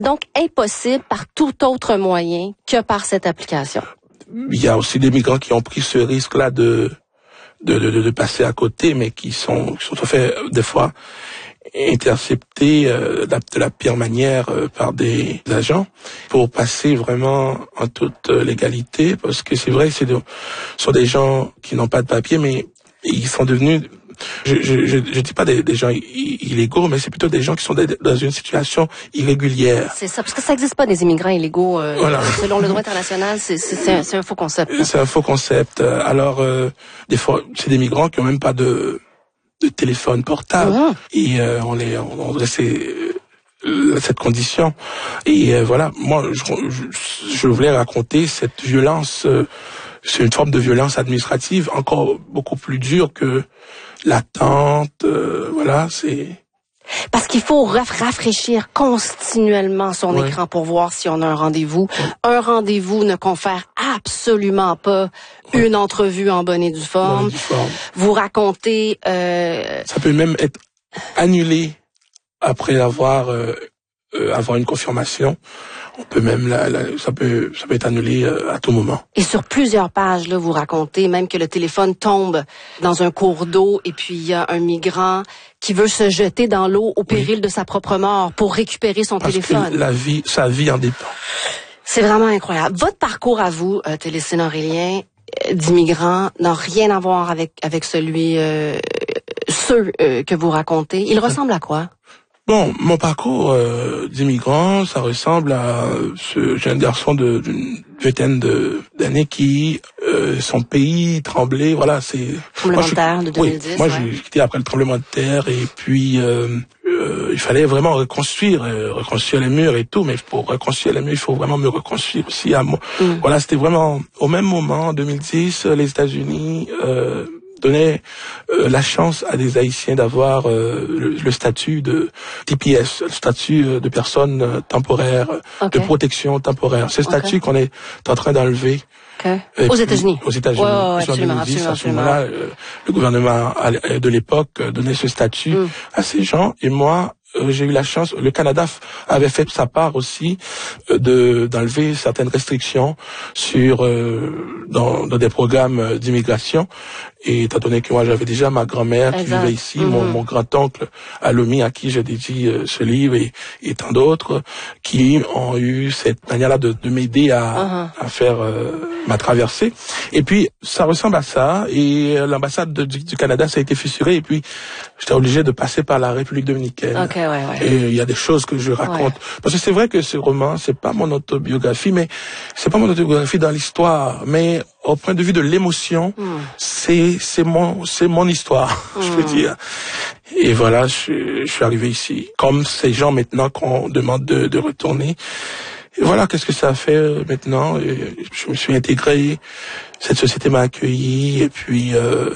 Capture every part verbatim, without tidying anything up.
Donc, impossible par tout autre moyen que par cette application. Il y a aussi des migrants qui ont pris ce risque-là de, de, de, de passer à côté, mais qui sont, qui sont tout à fait, des fois, interceptés euh, de la pire manière euh, par des agents pour passer vraiment en toute euh, légalité, parce que c'est vrai que c'est de, ce sont des gens qui n'ont pas de papier, mais ils sont devenus, je je je, je dis pas des, des gens illégaux, mais c'est plutôt des gens qui sont dans une situation irrégulière. C'est ça, parce que ça n'existe pas des immigrants illégaux. Euh, voilà. Selon le droit international, c'est c'est un, c'est un faux concept. C'est un faux concept. Alors euh, des fois, c'est des migrants qui ont même pas de de téléphone portable mmh. et euh, on les on, on laissait euh, cette condition et euh, voilà. Moi, je, je, je voulais raconter cette violence. Euh, c'est une forme de violence administrative encore beaucoup plus dure que l'attente. Euh, voilà, c'est. Parce qu'il faut rafraîchir continuellement son ouais. écran pour voir si on a un rendez-vous. Ouais. Un rendez-vous ne confère absolument pas ouais. une entrevue en bonne et due forme. Bonne et due forme. Vous racontez... Euh... Ça peut même être annulé après avoir, euh, euh, avoir une confirmation. On peut même la, la, ça peut ça peut être annulé euh, à tout moment. Et sur plusieurs pages là, vous racontez même que le téléphone tombe dans un cours d'eau et puis il y a un migrant qui veut se jeter dans l'eau au péril oui. de sa propre mort pour récupérer son Parce téléphone. Que la vie, sa vie en dépend. C'est vraiment incroyable. Votre parcours à vous, euh, Télésine Aurélien, euh, d'immigrant, n'a rien à voir avec avec celui euh, ceux euh, que vous racontez. Il ressemble à quoi? Bon, mon parcours euh, d'immigrant, ça ressemble à ce jeune garçon de, d'une vingtaine de, d'années qui, euh, son pays tremblait, voilà, c'est... Tremblement de terre de deux mille dix, oui, moi, ouais. j'ai quitté après le tremblement de terre et puis euh, euh, il fallait vraiment reconstruire, euh, reconstruire les murs et tout, mais pour reconstruire les murs, il faut vraiment me reconstruire aussi à moi. Mm. Voilà, c'était vraiment au même moment, en deux mille dix, les États-Unis... Euh, donnait euh, la chance à des Haïtiens d'avoir euh, le, le statut de T P S, le statut euh, de personne euh, temporaire, okay. de protection temporaire. C'est le statut okay. qu'on est en train d'enlever. Okay. Aux États-Unis. Aux États-Unis. Ouais, ouais, absolument, en deux mille dix, absolument, à ce moment-là, euh, le gouvernement de l'époque donnait ce statut mm. à ces gens. Et moi, Euh, j'ai eu la chance, le Canada avait fait sa part aussi euh, de d'enlever certaines restrictions sur euh, dans, dans des programmes d'immigration. Et étant donné que moi j'avais déjà ma grand-mère qui vivait ici, mm-hmm. mon, mon grand-oncle Alomi à qui je dédie euh, ce livre et, et tant d'autres qui ont eu cette manière-là de, de m'aider à, uh-huh. à faire euh, ma traversée. Et puis ça ressemble à ça. Et l'ambassade de, du, du Canada ça a été fissurée et puis j'étais obligé de passer par la République dominicaine. Okay, ouais, ouais. Et il y a des choses que je raconte. Ouais. Parce que c'est vrai que ce roman, c'est pas mon autobiographie, mais c'est pas mon autobiographie dans l'histoire, mais au point de vue de l'émotion, mm. c'est c'est mon c'est mon histoire, mm. je veux dire. Et voilà, je, je suis arrivé ici. Comme ces gens maintenant qu'on demande de, de retourner. Et voilà, qu'est-ce que ça a fait euh, maintenant. Et je me suis intégré, cette société m'a accueilli, et puis euh,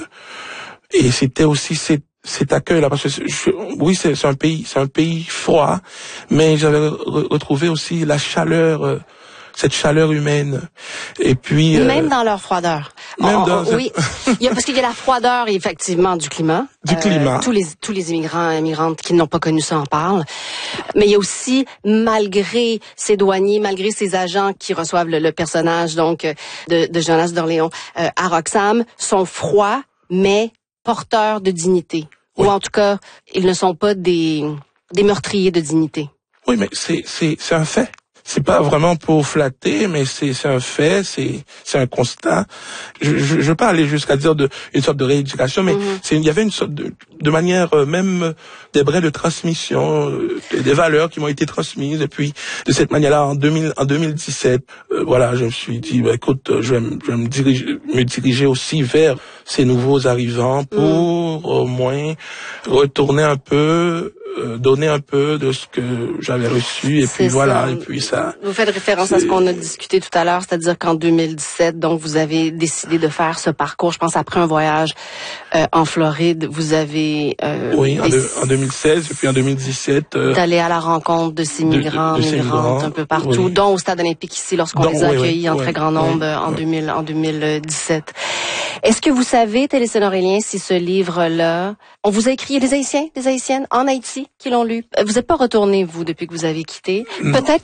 et c'était aussi cette cet accueil-là, parce que je, oui, c'est, c'est un pays, c'est un pays froid, mais j'avais re- retrouvé aussi la chaleur, euh, cette chaleur humaine. Et puis même euh, dans leur froideur. Même on, dans on, oui, il y a, parce qu'il y a la froideur effectivement du climat. Du euh, climat. Tous les tous les immigrants et immigrantes qui n'ont pas connu ça en parlent. Mais il y a aussi, malgré ces douaniers, malgré ces agents qui reçoivent le, le personnage donc de, de Jonas d'Orléans euh, à Roxham, sont froids mais porteurs de dignité. Oui. Ou en tout cas, ils ne sont pas des des meurtriers de dignité. Oui, mais c'est c'est c'est un fait. C'est pas vraiment pour flatter, mais c'est c'est un fait, c'est c'est un constat. Je je, je veux pas aller jusqu'à dire de une sorte de rééducation, mais mm-hmm. c'est il y avait une sorte de de manière euh, même des brèves de transmission, euh, des valeurs qui m'ont été transmises et puis de cette manière-là en deux mille en deux mille dix-sept, euh, voilà, je me suis dit bah, écoute, je vais me, je vais me diriger me diriger aussi vers ces nouveaux arrivants pour mm. au moins retourner un peu euh, donner un peu de ce que j'avais reçu et c'est puis voilà ça. et puis ça. Vous faites référence à ce qu'on a discuté tout à l'heure, c'est-à-dire qu'en deux mille dix-sept, donc vous avez décidé de faire ce parcours. Je pense après un voyage euh, en Floride, vous avez euh, oui en, de, en deux mille seize et puis en deux mille dix-sept euh, d'aller à la rencontre de ces migrants, de, de, de migrantes un peu partout, oui. dont au Stade Olympique ici lorsqu'on donc, les a oui, accueillis oui, en oui, très grand nombre oui, en oui. deux mille en deux mille dix-sept. Est-ce que vous savez, Télésine Aurélien, si ce livre-là, on vous a écrit, il y a des Haïtiens, des Haïtiennes en Haïti qui l'ont lu. Vous n'êtes pas retourné, vous, depuis que vous avez quitté. Non. Peut-être